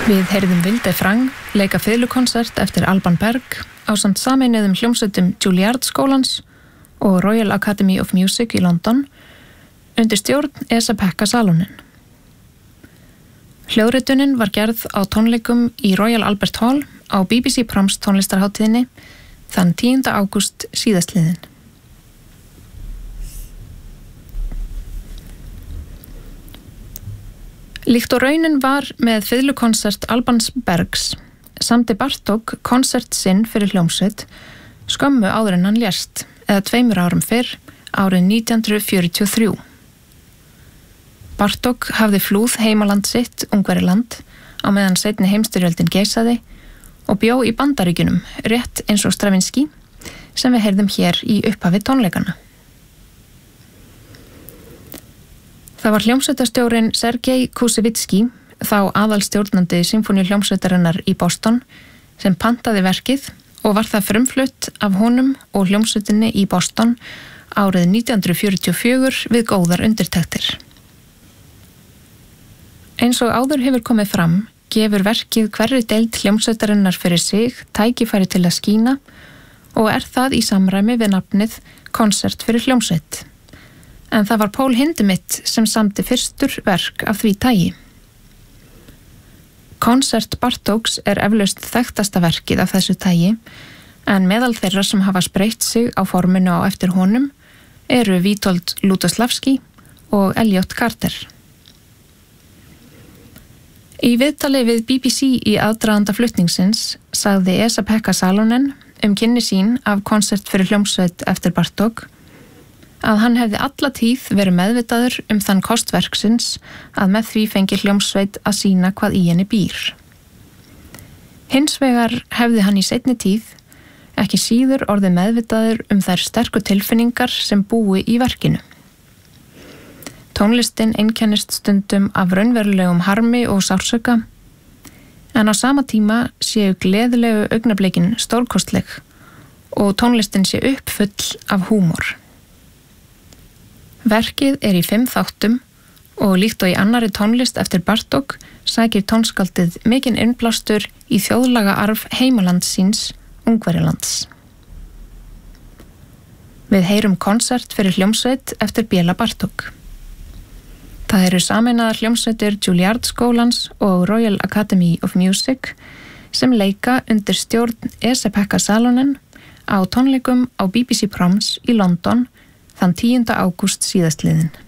Við heyrðum Vilde Frang leika fiðlukonsert eftir Alban Berg ásamt sameinuðum hljómsveitum Juilliard skólans og Royal Academy of Music í London undir stjórn Esa-Pekka Salonen. Hljóðritunin var gerð á tónleikum í Royal Albert Hall á BBC Proms tónlistarhátíðinni þann 10. ágúst síðastliðinn. Líkt og raunin var með fiðlukonsert Albans Bergs samdi Bartók konsert sinn fyrir hljómsveit skömmu áður en hann lést, eða 2 árum fyrr, árið 1943. Bartók hafði flúð heimaland sitt, Ungverjaland, á meðan seinni heimsstyrjöldin geisaði og bjó í Bandaríkjunum, rétt eins og Stravinský, sem við heyrðum hér í upphafi tónleikana. Það var hljómsveitarstjórinn Sergei Kusevitski, þá aðalstjórnandi symfóníuhljómsveitarinnar í Boston, sem pantaði verkið og var það frumflutt af honum og hljómsveitinni í Boston árið 1944 við góðar undirtektir. Eins og áður hefur komið fram, gefur verkið hverri deild hljómsveitarinnar fyrir sig tækifæri til að skína og er það í samræmi við nafnið Konsert fyrir hljómsveit. En það var Paul Hindemith sem samdi fyrstur verk af því tagi. Konsert Bartóks er eflaust þekktasta verkið af þessu tagi, en meðal þeirra sem hafa spreytt sig á forminu á eftir honum eru Witold Lutoslavski og Elliot Carter. Í viðtali við BBC í aðdraganda flutningsins sagði Esa-Pekka Salonen kynni sín af konsert fyrir hljómsveit eftir Bartók að hann hefði alla tíð verið meðvitaður þann kostverksins að með því fengi hljómsveit að sýna hvað í henni býr. Hins vegar hefði hann í seinni tíð ekki síður orðið meðvitaður þær sterku tilfinningar sem búi í verkinu. Tónlistin einkennist stundum af raunverulegum harmi og sársauka, en á sama tíma séu gleðilegu augnableikin stórkostleg og tónlistin sé uppfull af húmor. Verkið er í 5 þáttum og líkt og í annarri tónlist eftir Bartók sækir tónskaldið mikinn innblástur í þjóðlaga arf heimalands síns, Ungverjalands. Við heyrum konsert fyrir hljómsveit eftir Béla Bartók. Það eru sameinaðar hljómsveitir Juilliard skólans og Royal Academy of Music sem leika undir stjórn Esa-Pekka Salonen á tónleikum á BBC Proms í London þann 10. ágúst síðastliðinn.